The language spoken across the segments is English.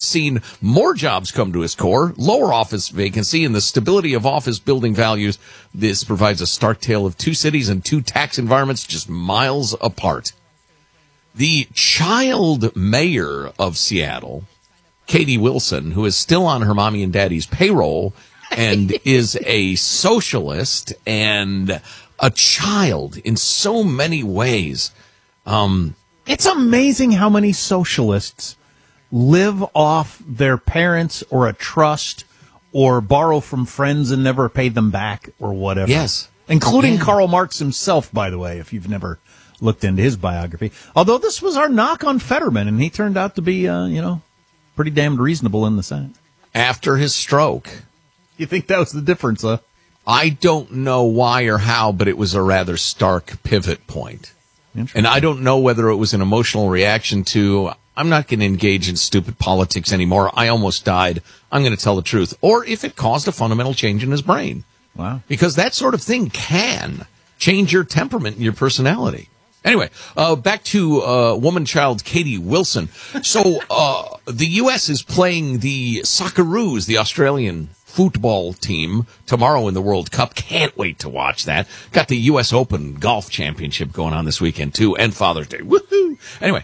seen more jobs come to his core, lower office vacancy, and the stability of office building values. This provides a stark tale of two cities and two tax environments just miles apart. The child mayor of Seattle, Katie Wilson, who is still on her mommy and daddy's payroll and is a socialist and a child in so many ways. It's amazing how many socialists live off their parents or a trust or borrow from friends and never pay them back or whatever. Yes. Including Yeah. Karl Marx himself, by the way, if you've never looked into his biography. Although this was our knock on Fetterman, and he turned out to be, pretty damned reasonable in the Senate. After his stroke. You think that was the difference, huh? I don't know why or how, but it was a rather stark pivot point. And I don't know whether it was an emotional reaction to, I'm not going to engage in stupid politics anymore. I almost died. I'm going to tell the truth. Or if it caused a fundamental change in his brain. Wow. Because that sort of thing can change your temperament and your personality. Anyway, back to woman child Katie Wilson. So the U.S. is playing the Socceroos, the Australian football team, tomorrow in the World Cup. Can't wait to watch that. Got the U.S. Open Golf Championship going on this weekend, too, and Father's Day. Woohoo! Anyway,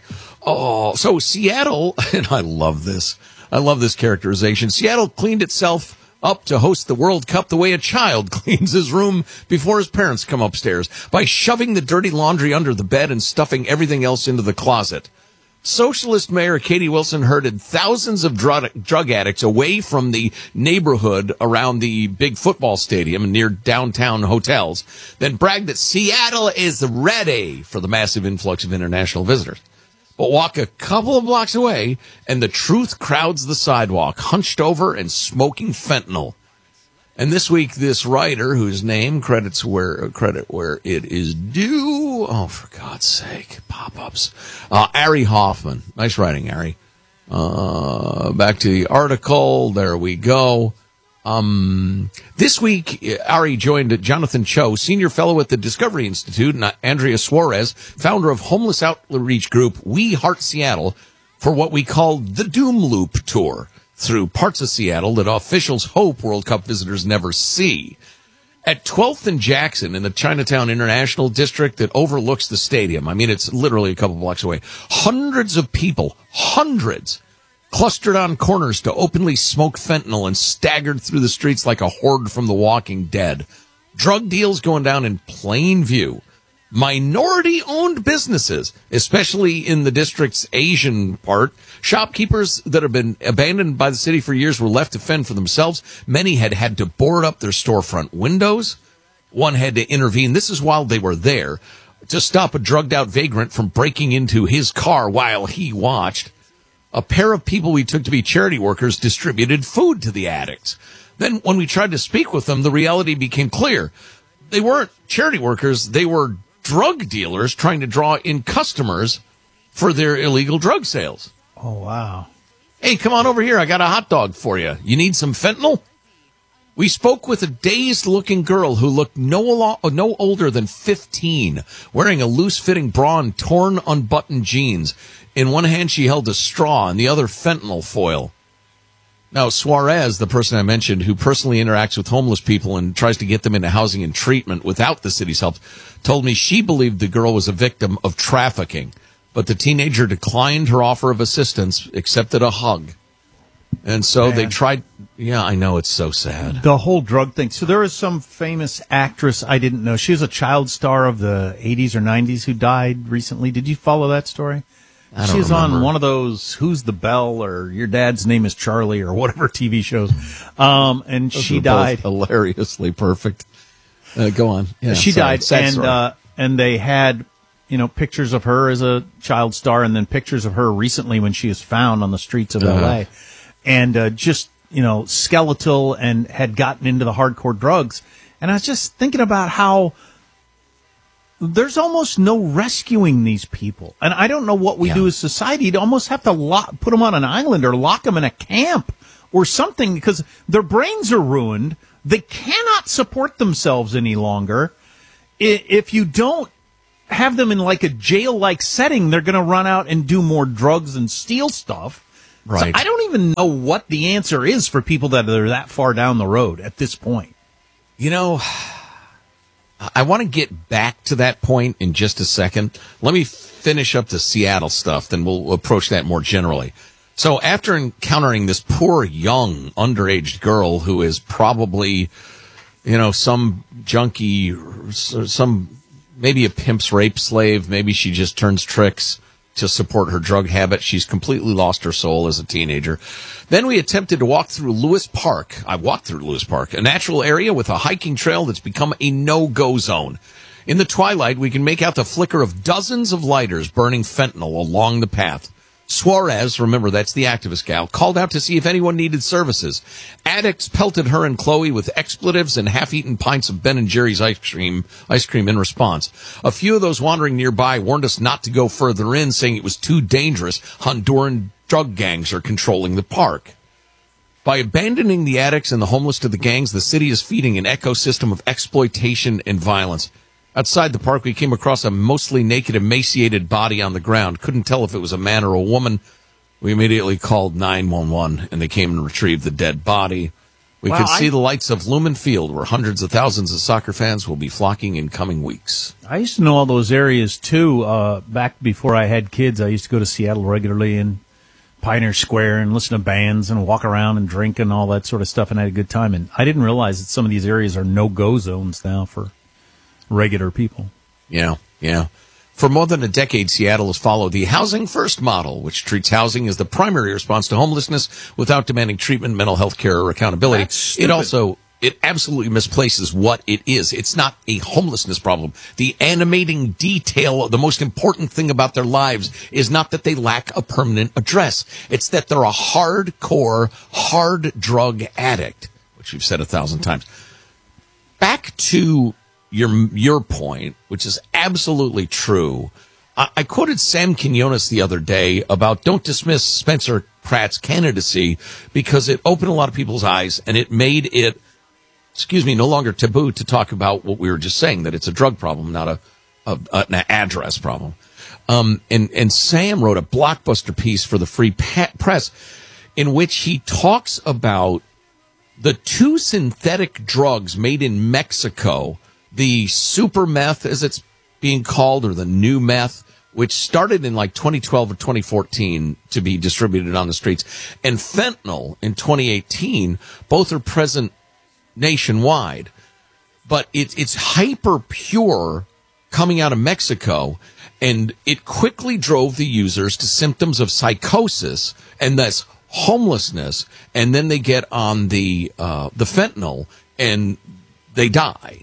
so Seattle, and I love this. I love this characterization. Seattle cleaned itself up to host the World Cup the way a child cleans his room before his parents come upstairs, by shoving the dirty laundry under the bed and stuffing everything else into the closet. Socialist Mayor Katie Wilson herded thousands of drug addicts away from the neighborhood around the big football stadium and near downtown hotels, then bragged that Seattle is ready for the massive influx of international visitors. But walk a couple of blocks away, and the truth crowds the sidewalk, hunched over and smoking fentanyl. And this week, this writer, whose name credit where it is due, oh, for God's sake, pop-ups, Ari Hoffman. Nice writing, Ari. Back to the article. There we go. This week, Ari joined Jonathan Cho, senior fellow at the Discovery Institute, and Andrea Suarez, founder of homeless outreach group We Heart Seattle, for what we called the Doom Loop Tour, through parts of Seattle that officials hope World Cup visitors never see. At 12th and Jackson in the Chinatown International District that overlooks the stadium, I mean, it's literally a couple blocks away, hundreds of people, clustered on corners to openly smoke fentanyl and staggered through the streets like a horde from The Walking Dead. Drug deals going down in plain view. Minority-owned businesses, especially in the district's Asian part, shopkeepers that have been abandoned by the city for years were left to fend for themselves. Many had had to board up their storefront windows. One had to intervene, this is while they were there, to stop a drugged-out vagrant from breaking into his car while he watched. A pair of people we took to be charity workers distributed food to the addicts. Then when we tried to speak with them, the reality became clear. They weren't charity workers, they were drug dealers trying to draw in customers for their illegal drug sales. Oh, wow. Hey, come on over here. I got a hot dog for you. You need some fentanyl? We spoke with a dazed-looking girl who looked no older than 15, wearing a loose-fitting bra and torn, unbuttoned jeans. In one hand, she held a straw, and the other fentanyl foil. Now, Suarez, the person I mentioned, who personally interacts with homeless people and tries to get them into housing and treatment without the city's help, told me she believed the girl was a victim of trafficking. But the teenager declined her offer of assistance, accepted a hug. And so they tried. Yeah, I know, it's so sad. The whole drug thing. So there was some famous actress I didn't know. She was a child star of the 80s or 90s who died recently. Did you follow that story? I don't She's remember. on one of those Who's the Bell or Your Dad's Name is Charlie or whatever TV shows. And Those she are both died. hilariously perfect. Go on. Yeah, She sorry. died, Sad story. and they had, pictures of her as a child star, and then pictures of her recently when she was found on the streets of L.A. And just skeletal and had gotten into the hardcore drugs. And I was just thinking about how there's almost no rescuing these people. And I don't know what we do as society. You'd almost have to put them on an island or lock them in a camp or something because their brains are ruined. They cannot support themselves any longer. If you don't have them in like a jail-like setting, they're going to run out and do more drugs and steal stuff Right. So I don't even know what the answer is for people that are that far down the road at this point. You know, I want to get back to that point in just a second. Let me finish up the Seattle stuff, then we'll approach that more generally. So after encountering this poor, young, underage girl who is probably, some junkie, maybe a pimp's rape slave, maybe she just turns tricks to support her drug habit. She's completely lost her soul as a teenager. Then we attempted to walk through Lewis Park. I walked through Lewis Park, a natural area with a hiking trail that's become a no-go zone. In the twilight, we can make out the flicker of dozens of lighters burning fentanyl along the path. Suarez, remember that's the activist gal, called out to see if anyone needed services. Addicts pelted her and Chloe with expletives and half-eaten pints of Ben & Jerry's ice cream in response. A few of those wandering nearby warned us not to go further in, saying it was too dangerous. Honduran drug gangs are controlling the park. By abandoning the addicts and the homeless to the gangs, the city is feeding an ecosystem of exploitation and violence. Outside the park, we came across a mostly naked, emaciated body on the ground. Couldn't tell if it was a man or a woman. We immediately called 911, and they came and retrieved the dead body. We could see the lights of Lumen Field, where hundreds of thousands of soccer fans will be flocking in coming weeks. I used to know all those areas, too. Back before I had kids, I used to go to Seattle regularly and Pioneer Square and listen to bands and walk around and drink and all that sort of stuff, and I had a good time. And I didn't realize that some of these areas are no-go zones now for regular people. Yeah. For more than a decade, Seattle has followed the Housing First model, which treats housing as the primary response to homelessness without demanding treatment, mental health care, or accountability. It absolutely misplaces what it is. It's not a homelessness problem. The animating detail, the most important thing about their lives is not that they lack a permanent address. It's that they're a hardcore, hard drug addict, which we've said 1,000 times. Back to your point, which is absolutely true. I quoted Sam Quinones the other day about don't dismiss Spencer Pratt's candidacy because it opened a lot of people's eyes and it made it, no longer taboo to talk about what we were just saying, that it's a drug problem, not an address problem. And Sam wrote a blockbuster piece for the Free Press in which he talks about the two synthetic drugs made in Mexico, the super meth, as it's being called, or the new meth, which started in like 2012 or 2014 to be distributed on the streets, and fentanyl in 2018, both are present nationwide. But it's hyper pure coming out of Mexico, and it quickly drove the users to symptoms of psychosis and thus homelessness, and then they get on the fentanyl and they die.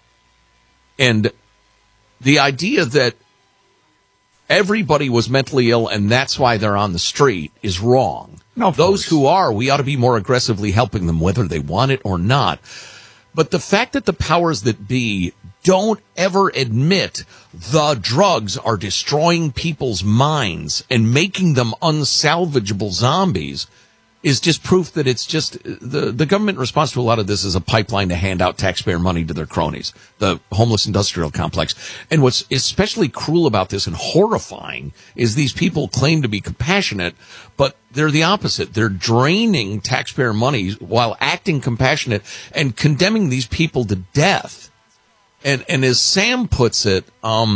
And the idea that everybody was mentally ill and that's why they're on the street is wrong. No, those who are, we ought to be more aggressively helping them, whether they want it or not. But the fact that the powers that be don't ever admit the drugs are destroying people's minds and making them unsalvageable zombies is just proof that it's just the government response to a lot of this is a pipeline to hand out taxpayer money to their cronies, the homeless industrial complex. And what's especially cruel about this and horrifying is these people claim to be compassionate, but they're the opposite. They're draining taxpayer money while acting compassionate and condemning these people to death. And as Sam puts it,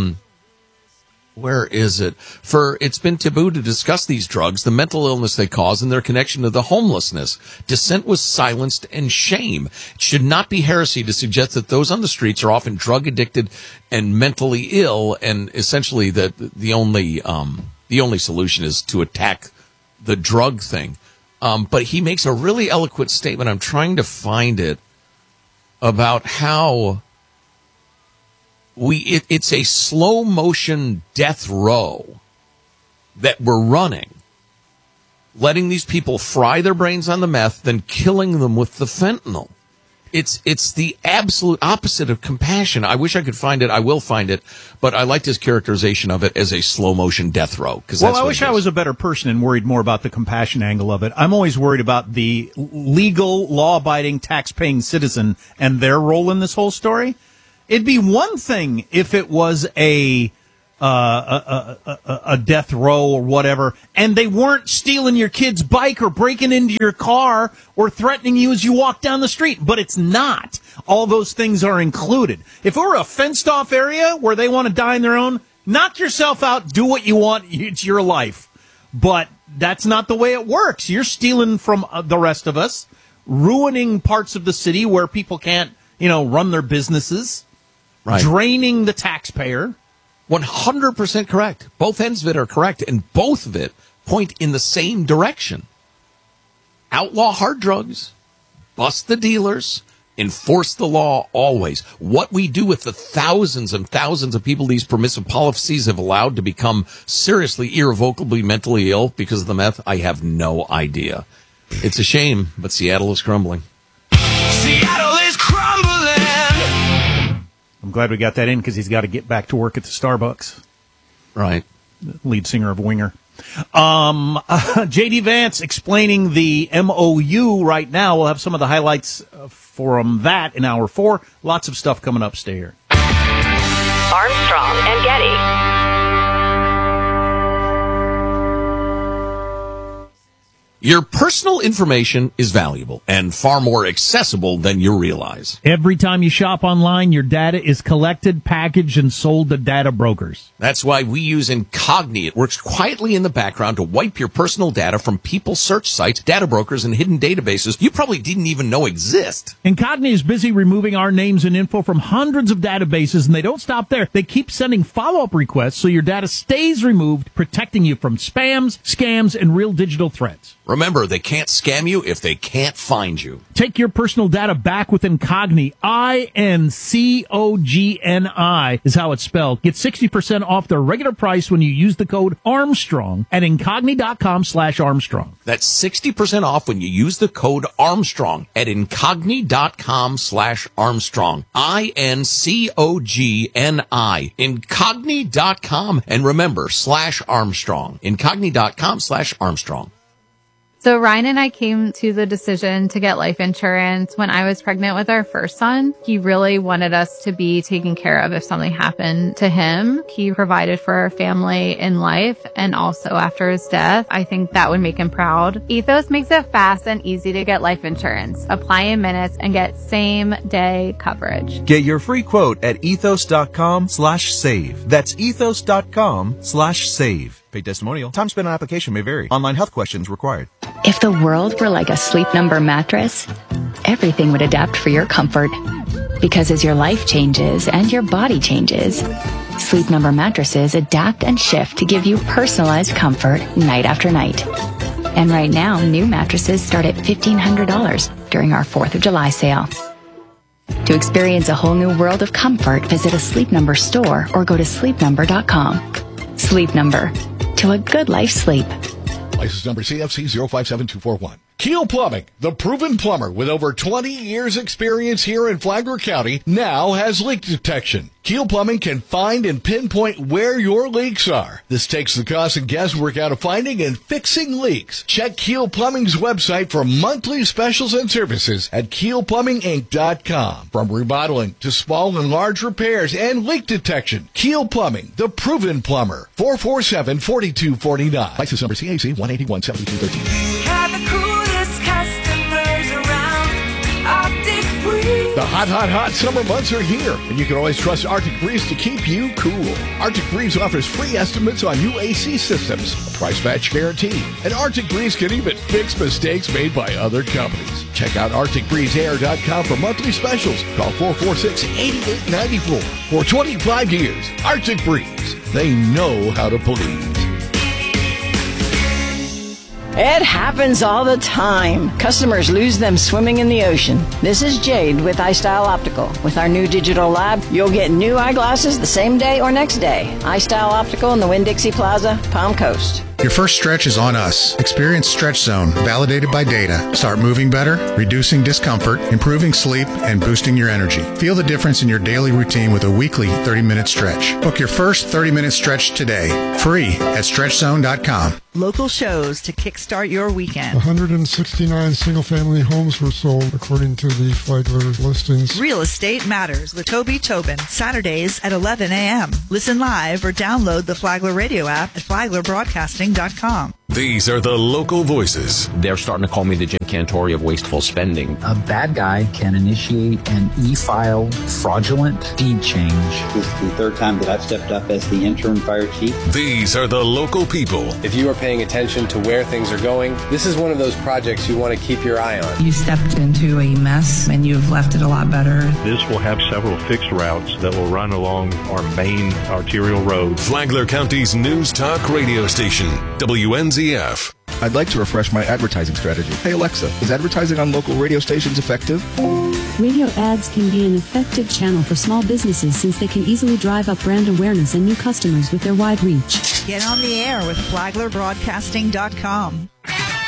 where is it? For it's been taboo to discuss these drugs, the mental illness they cause, and their connection to the homelessness. Dissent was silenced and shame. It should not be heresy to suggest that those on the streets are often drug addicted and mentally ill, and essentially that the only solution is to attack the drug thing. But he makes a really eloquent statement. I'm trying to find it about how it's a slow motion death row that we're running, letting these people fry their brains on the meth, then killing them with the fentanyl. It's the absolute opposite of compassion. I wish I could find it. I will find it, but I liked his characterization of it as a slow motion death row. Well, I wish I was a better person and worried more about the compassion angle of it. I'm always worried about the legal, law-abiding, tax-paying citizen and their role in this whole story. It'd be one thing if it was a a death row or whatever, and they weren't stealing your kid's bike or breaking into your car or threatening you as you walk down the street. But it's not. All those things are included. If it were a fenced-off area where they want to die on their own, knock yourself out, do what you want, it's your life. But that's not the way it works. You're stealing from the rest of us, ruining parts of the city where people can't, run their businesses, right. Draining the taxpayer. 100% correct. Both ends of it are correct, and both of it point in the same direction. Outlaw hard drugs, bust the dealers, enforce the law always. What we do with the thousands and thousands of people these permissive policies have allowed to become seriously, irrevocably mentally ill because of the meth, I have no idea. It's a shame, but Seattle is crumbling. Seattle is crumbling. I'm glad we got that in because he's got to get back to work at the Starbucks. Right. Lead singer of Winger. J.D. Vance explaining the MOU right now. We'll have some of the highlights from that in hour 4. Lots of stuff coming up. Stay here. Armstrong and Getty. Your personal information is valuable and far more accessible than you realize. Every time you shop online, your data is collected, packaged, and sold to data brokers. That's why we use Incogni. It works quietly in the background to wipe your personal data from people search sites, data brokers, and hidden databases you probably didn't even know exist. Incogni is busy removing our names and info from hundreds of databases, and they don't stop there. They keep sending follow-up requests so your data stays removed, protecting you from spams, scams, and real digital threats. Remember, they can't scam you if they can't find you. Take your personal data back with Incogni. Incogni is how it's spelled. Get 60% off their regular price when you use the code Armstrong at Incogni.com/Armstrong. That's 60% off when you use the code Armstrong at Incogni.com/Armstrong. INCOGNI. Incogni.com. And remember, /Armstrong. Incogni.com/Armstrong. So Ryan and I came to the decision to get life insurance when I was pregnant with our first son. He really wanted us to be taken care of if something happened to him. He provided for our family in life and also after his death. I think that would make him proud. Ethos makes it fast and easy to get life insurance. Apply in minutes and get same day coverage. Get your free quote at ethos.com/save. That's ethos.com/save. Paid testimonial. Time spent on application may vary. Online health questions required. If the world were like a Sleep Number mattress, everything would adapt for your comfort. Because as your life changes and your body changes, Sleep Number mattresses adapt and shift to give you personalized comfort night after night. And right now, new mattresses start at $1,500 during our 4th of July sale. To experience a whole new world of comfort, visit a Sleep Number store or go to sleepnumber.com. Sleep Number. To a good life sleep. License number CFC 057241. Keel Plumbing, the proven plumber with over 20 years experience here in Flagler County, now has leak detection. Keel Plumbing can find and pinpoint where your leaks are. This takes the cost and guesswork out of finding and fixing leaks. Check Keel Plumbing's website for monthly specials and services at KeelPlumbingInc.com. From remodeling to small and large repairs and leak detection, Keel Plumbing, the proven plumber. 447-4249. License number CAC 1817213. Have the coolest customers around. Arctic Breeze. The hot summer months are here, and you can always trust Arctic Breeze to keep you cool. Arctic Breeze offers free estimates on new AC systems, a price match guarantee, and Arctic Breeze can even fix mistakes made by other companies. Check out ArcticBreezeAir.com for monthly specials. Call 446-8894. For 25 years, Arctic Breeze. They know how to please. It happens all the time. Customers lose them swimming in the ocean. This is Jade with iStyle Optical. With our new digital lab, you'll get new eyeglasses the same day or next day. iStyle Optical in the Winn-Dixie Plaza, Palm Coast. Your first stretch is on us. Experience Stretch Zone, validated by data. Start moving better, reducing discomfort, improving sleep, and boosting your energy. Feel the difference in your daily routine with a weekly 30-minute stretch. Book your first 30-minute stretch today, free at StretchZone.com. Local shows to kickstart your weekend. 169 single-family homes were sold, according to the Flagler listings. Real Estate Matters with Toby Tobin, Saturdays at 11 a.m. Listen live or download the Flagler radio app at flaglerbroadcasting.com. These are the local voices. They're starting to call me the Jim Cantori of wasteful spending. A bad guy can initiate an e-file fraudulent deed change. This is the third time that I've stepped up as the interim fire chief. These are the local people. If you are paying attention to where things are going, this is one of those projects you want to keep your eye on. You stepped into a mess and you've left it a lot better. This will have several fixed routes that will run along our main arterial road. Flagler County's News Talk radio station, WNZF. I'd like to refresh my advertising strategy. Hey Alexa, is advertising on local radio stations effective? Radio ads can be an effective channel for small businesses since they can easily drive up brand awareness and new customers with their wide reach. Get on the air with flaglerbroadcasting.com.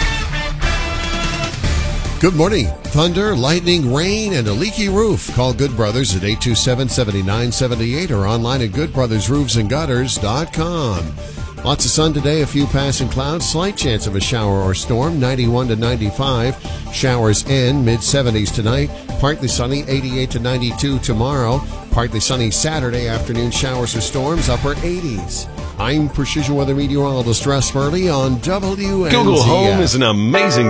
Good morning. Thunder, lightning, rain, and a leaky roof. Call Good Brothers at 827-7978 or online at goodbrothersroofsandgutters.com. Lots of sun today, a few passing clouds, slight chance of a shower or storm, 91 to 95. Showers in, mid-70s tonight, partly sunny, 88 to 92 tomorrow. Partly sunny Saturday afternoon, showers or storms, upper 80s. I'm Precision Weather Meteorologist Russ Murley on WNZF. Google Home is an amazing